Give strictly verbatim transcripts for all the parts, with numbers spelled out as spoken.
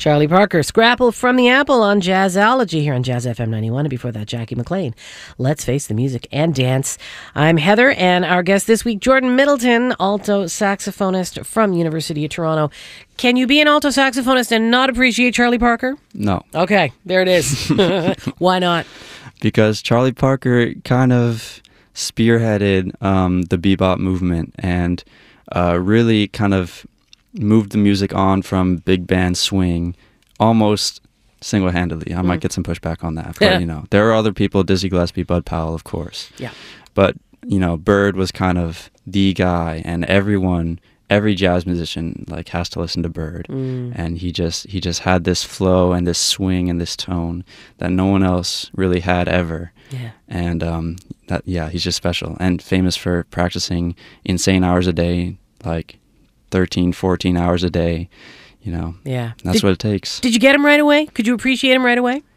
Charlie Parker, Scrapple from the Apple on Jazzology here on Jazz F M ninety-one. And before that, Jackie McLean. Let's face the music and dance. I'm Heather, and our guest this week, Jordan Middleton, alto saxophonist from University of Toronto. Can you be an alto saxophonist and not appreciate Charlie Parker? No. Okay, there it is. Why not? Because Charlie Parker kind of spearheaded um, the bebop movement and uh, really kind of moved the music on from big band swing almost single-handedly. I mm. might get some pushback on that, but yeah. you know, there are other people, Dizzy Gillespie, Bud Powell, of course. Yeah. But, you know, Bird was kind of the guy, and everyone, every jazz musician, like, has to listen to Bird. Mm. And he just, he just had this flow and this swing and this tone that no one else really had ever. Yeah. And, um, that, yeah, he's just special and famous for practicing insane hours a day, like thirteen, fourteen hours a day, you know. Yeah. That's did, what it takes. Did you get him right away? Could you appreciate him right away?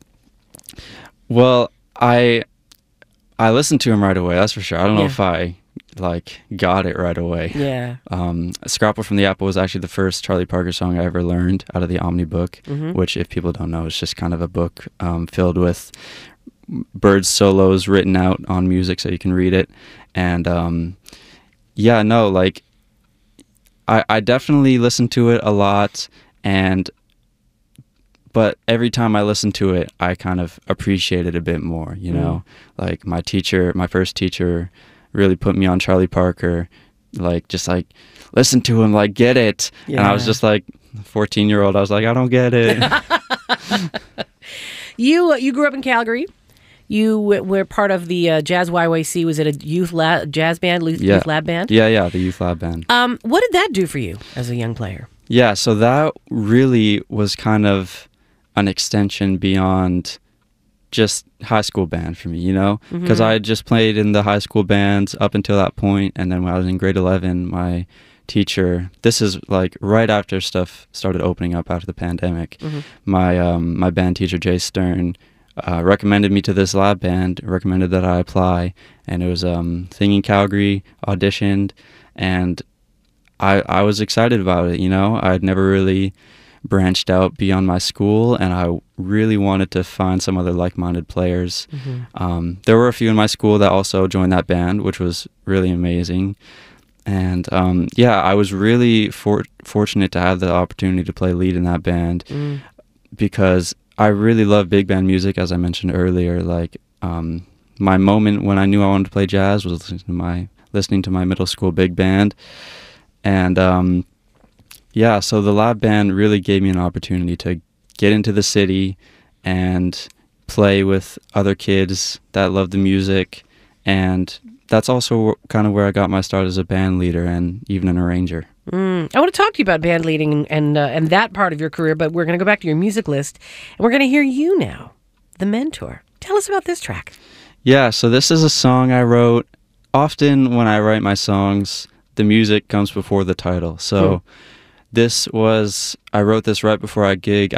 Well, I I listened to him right away, that's for sure. I don't know yeah. if I, like, got it right away. Yeah. Um, Scrapple from the Apple was actually the first Charlie Parker song I ever learned out of the Omni book, mm-hmm. which, if people don't know, is just kind of a book um, filled with Bird's solos written out on music so you can read it. And, um, yeah, no, like, I, I definitely listened to it a lot, and but every time I listened to it, I kind of appreciate it a bit more, you know? Mm. Like, my teacher, my first teacher really put me on Charlie Parker, like, just like, listen to him, like, get it. Yeah. And I was just like, fourteen-year-old, I was like, I don't get it. you, you grew up in Calgary. You were part of the uh, Jazz Y Y C. Was it a youth lab, jazz band, youth, yeah. youth lab band? Yeah, yeah, the youth lab band. Um, what did that do for you as a young player? Yeah, so that really was kind of an extension beyond just high school band for me, you know? Because mm-hmm. I had just played in the high school bands up until that point, and then when I was in grade eleven, my teacher, this is like right after stuff started opening up after the pandemic, mm-hmm. my um, my band teacher, Jay Stern, Uh, recommended me to this lab band, recommended that I apply, and it was um, thing in Calgary, auditioned, and I I was excited about it, you know? I'd never really branched out beyond my school, and I really wanted to find some other like-minded players. Mm-hmm. Um, there were a few in my school that also joined that band, which was really amazing. And um, yeah, I was really for- fortunate to have the opportunity to play lead in that band mm. because I really love big band music, as I mentioned earlier. Like, um, my moment when I knew I wanted to play jazz was listening to my, listening to my middle school big band. And, um, yeah, so the lab band really gave me an opportunity to get into the city and play with other kids that love the music. And that's also kind of where I got my start as a band leader and even an arranger. Mm. I want to talk to you about band leading and and, uh, and that part of your career, but we're going to go back to your music list, and we're going to hear you now, The Mentor. Tell us about this track. Yeah, so this is a song I wrote. Often when I write my songs, the music comes before the title. So mm. this was, I wrote this right before I gig